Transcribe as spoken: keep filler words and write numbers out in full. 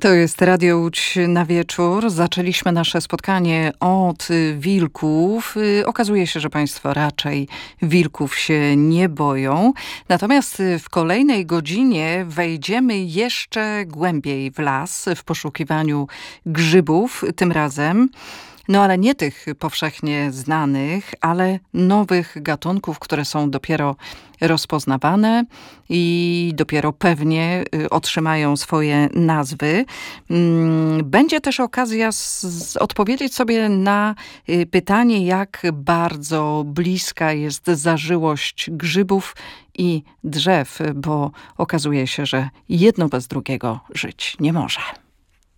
To jest Radio Łódź na wieczór. Zaczęliśmy nasze spotkanie od wilków. Okazuje się, że państwo raczej wilków się nie boją. Natomiast w kolejnej godzinie wejdziemy jeszcze głębiej w las w poszukiwaniu grzybów. Tym razem No ale nie tych powszechnie znanych, ale nowych gatunków, które są dopiero rozpoznawane i dopiero pewnie otrzymają swoje nazwy. Będzie też okazja z, z odpowiedzieć sobie na pytanie, jak bardzo bliska jest zażyłość grzybów i drzew, bo okazuje się, że jedno bez drugiego żyć nie może.